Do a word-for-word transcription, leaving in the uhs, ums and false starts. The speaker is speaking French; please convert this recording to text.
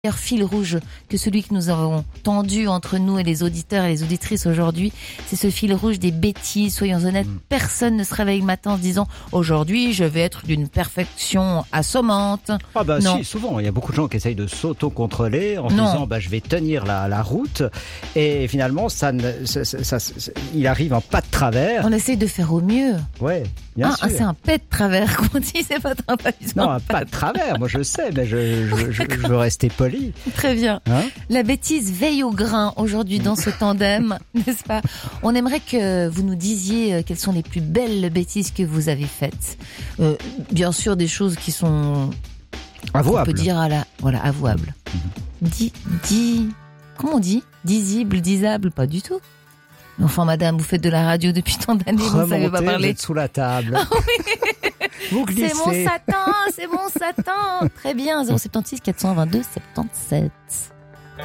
meilleur fil rouge que celui que nous avons tendu entre nous et les auditeurs et les auditrices aujourd'hui, c'est ce fil rouge des bêtises. Soyons honnêtes, mmh. personne ne se réveille le matin en se disant « Aujourd'hui, je vais être d'une perfection assommante ». Ah bah non. si, souvent, il y a beaucoup de gens qui essayent de s'auto-contrôler en se non. disant bah, « Je vais tenir la, la route » et finalement, ça, ne, ça, ça, ça, il arrive un pas de travers. On essaye de faire au mieux. Ouais, bien ah, sûr. C'est un pas de travers qu'on dit, c'est pas un pas de Non, un pas de travers, moi je sais, mais je, je, je, je veux rester poli. Très bien. Hein La bêtise veille au grain aujourd'hui dans ce tandem, n'est-ce pas? On aimerait que vous nous disiez quelles sont les plus belles bêtises que vous avez faites. Euh, bien sûr, des choses qui sont avouables. On peut dire à la voilà avouables. Mmh. Dit, dit, comment on dit? Disible, disable, pas du tout. Enfin, madame, vous faites de la radio depuis tant d'années, vous ne savez pas parler. Vous êtes sous la table. Ah oui. Vous glissez. C'est mon Satan, c'est mon Satan. Très bien, zéro sept six quatre cent vingt-deux soixante-dix-sept.